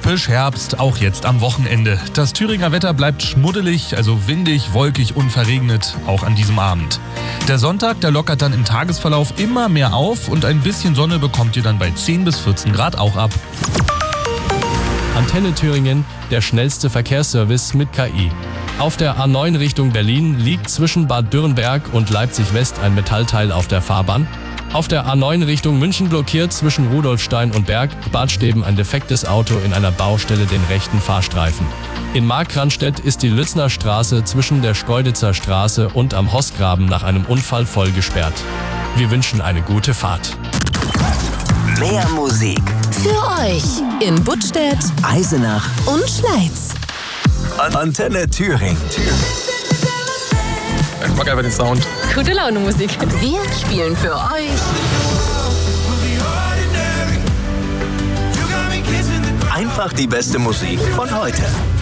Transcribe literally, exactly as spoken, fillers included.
Typisch Herbst, auch jetzt am Wochenende. Das Thüringer Wetter bleibt schmuddelig, also windig, wolkig und verregnet, auch an diesem Abend. Der Sonntag, der lockert dann im Tagesverlauf immer mehr auf und ein bisschen Sonne bekommt ihr dann bei zehn bis vierzehn Grad auch ab. Antenne Thüringen, der schnellste Verkehrsservice mit K I. Auf der A neun Richtung Berlin liegt zwischen Bad Dürrenberg und Leipzig West ein Metallteil auf der Fahrbahn. Auf der A neun Richtung München blockiert zwischen Rudolfstein und Berg Badsteben ein defektes Auto in einer Baustelle den rechten Fahrstreifen. In Markranstädt ist die Lützner Straße zwischen der Schkeuditzer Straße und am Hossgraben nach einem Unfall voll gesperrt. Wir wünschen eine gute Fahrt. Mehr Musik für euch in Buttstädt, Eisenach und Schleiz. Antenne Thüringen. Ich mag einfach den Sound. Gute Laune Musik. Wir spielen für euch einfach die beste Musik von heute.